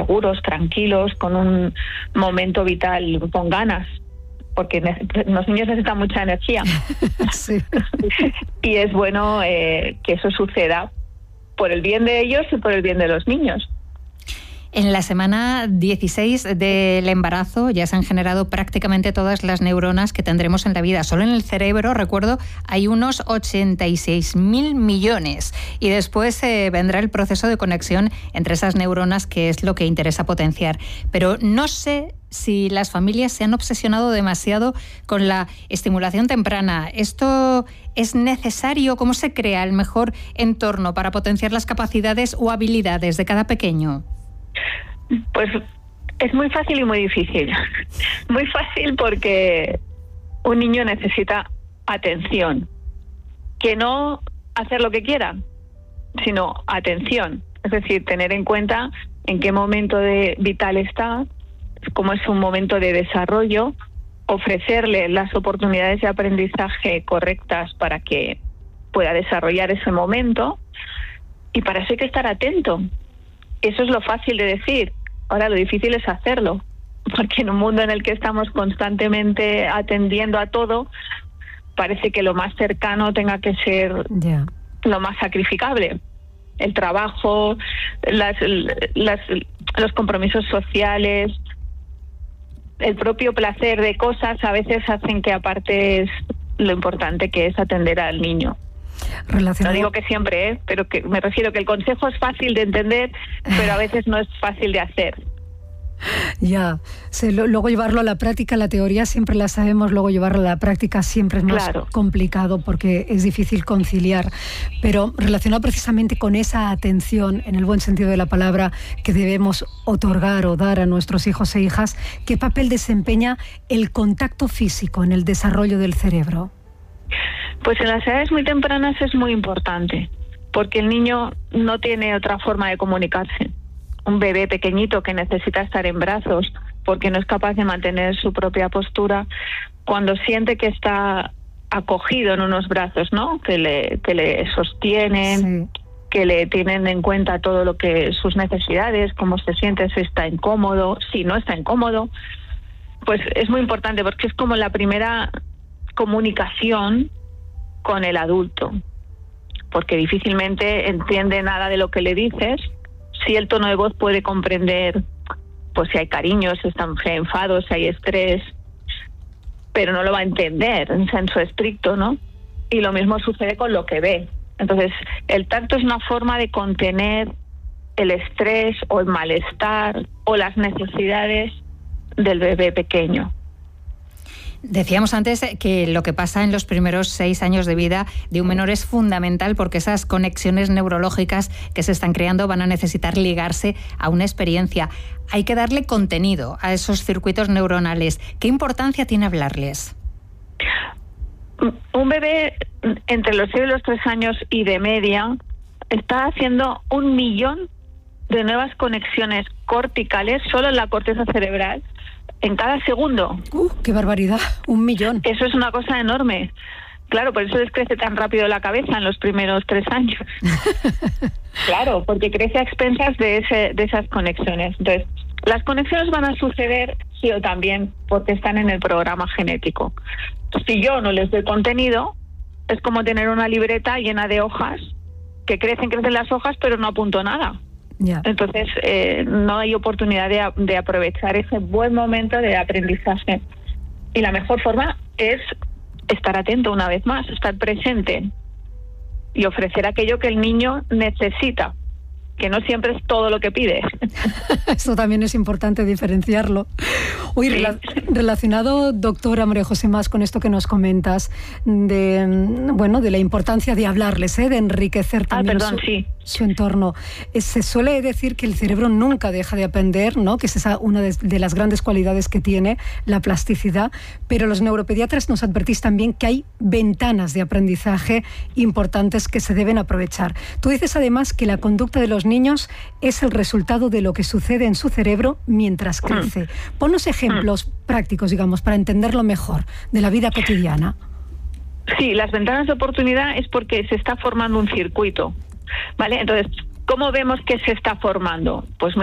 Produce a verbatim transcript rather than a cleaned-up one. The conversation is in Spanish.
seguros, tranquilos, con un momento vital, con ganas, porque ne- los niños necesitan mucha energía. Sí. Y es bueno eh, que eso suceda por el bien de ellos y por el bien de los niños. En la semana dieciséis del embarazo ya se han generado prácticamente todas las neuronas que tendremos en la vida. Solo en el cerebro, recuerdo, hay unos ochenta y seis mil millones. Y después eh, vendrá el proceso de conexión entre esas neuronas, que es lo que interesa potenciar. Pero no sé si las familias se han obsesionado demasiado con la estimulación temprana. ¿Esto es necesario? ¿Cómo se crea el mejor entorno para potenciar las capacidades o habilidades de cada pequeño? Pues es muy fácil y muy difícil. Muy fácil porque un niño necesita atención, que no hacer lo que quiera, sino atención. Es decir, tener en cuenta en qué momento de vital está, cómo es un momento de desarrollo, ofrecerle las oportunidades de aprendizaje correctas para que pueda desarrollar ese momento, y para eso hay que estar atento. Eso es lo fácil de decir. Ahora lo difícil es hacerlo, porque en un mundo en el que estamos constantemente atendiendo a todo, parece que lo más cercano tenga que ser yeah. lo más sacrificable. El trabajo, las, las, los compromisos sociales, el propio placer de cosas a veces hacen que apartes lo importante que es atender al niño. Relacionado... No digo que siempre, ¿eh? Pero que me refiero que el consejo es fácil de entender, pero a veces no es fácil de hacer. Ya, sí, lo, luego llevarlo a la práctica, la teoría siempre la sabemos, luego llevarlo a la práctica siempre es más claro. complicado porque es difícil conciliar. Pero relacionado precisamente con esa atención, en el buen sentido de la palabra, que debemos otorgar o dar a nuestros hijos e hijas, ¿qué papel desempeña el contacto físico en el desarrollo del cerebro? Pues en las edades muy tempranas es muy importante, porque el niño no tiene otra forma de comunicarse. Un bebé pequeñito que necesita estar en brazos porque no es capaz de mantener su propia postura, cuando siente que está acogido en unos brazos, ¿no? Que le, que le sostienen, sí. que le tienen en cuenta todo lo que sus necesidades, cómo se siente, si está incómodo, si no está incómodo, pues es muy importante porque es como la primera comunicación con el adulto, porque difícilmente entiende nada de lo que le dices. Sí, el tono de voz puede comprender, pues si hay cariño, si hay enfado, si hay estrés, pero no lo va a entender en senso estricto, ¿no? Y lo mismo sucede con lo que ve. Entonces, el tacto es una forma de contener el estrés o el malestar o las necesidades del bebé pequeño. Decíamos antes que lo que pasa en los primeros seis años de vida de un menor es fundamental porque esas conexiones neurológicas que se están creando van a necesitar ligarse a una experiencia. Hay que darle contenido a esos circuitos neuronales. ¿Qué importancia tiene hablarles? Un bebé entre los seis y los tres años y de media está haciendo un millón de nuevas conexiones corticales solo en la corteza cerebral en cada segundo. ¡Uh, qué barbaridad! Un millón. Eso es una cosa enorme. Claro, por eso les crece tan rápido la cabeza en los primeros tres años. Claro, porque crece a expensas de, ese, de esas conexiones. Entonces, las conexiones van a suceder sí o también porque están en el programa genético. Si yo no les doy contenido, es como tener una libreta llena de hojas, que crecen, crecen las hojas, pero no apunto nada. Yeah. Entonces, eh, no hay oportunidad de, de aprovechar ese buen momento de aprendizaje. Y la mejor forma es estar atento una vez más, estar presente y ofrecer aquello que el niño necesita, que no siempre es todo lo que pide. Eso también es importante diferenciarlo. Uy, sí. rela- relacionado, doctora María José Mas, con esto que nos comentas, de bueno, de la importancia de hablarles, ¿eh? de enriquecer también ah, perdón, su, sí. su entorno. Eh, se suele decir que el cerebro nunca deja de aprender, ¿no? Que es esa una de, de las grandes cualidades que tiene, la plasticidad, pero los neuropediatras nos advertís también que hay ventanas de aprendizaje importantes que se deben aprovechar. Tú dices además que la conducta de los niños es el resultado de lo que sucede en su cerebro mientras crece. Ponos ejemplos prácticos, digamos, para entenderlo mejor, de la vida cotidiana. Sí, las ventanas de oportunidad es porque se está formando un circuito, ¿vale? Entonces, ¿cómo vemos que se está formando? Pues